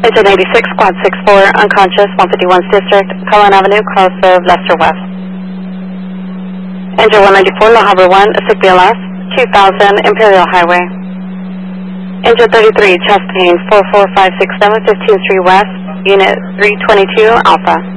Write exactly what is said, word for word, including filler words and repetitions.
Engine eighty-six, Squad six four, unconscious, one fifty-one's District, Cullen Avenue, cross of Lester West. Engine one ninety-four, La Habra one, sick B L S, two thousand, Imperial Highway. Engine thirty-three, chest pain, four four five six seven, fifteenth Street West, Unit three twenty-two, Alpha.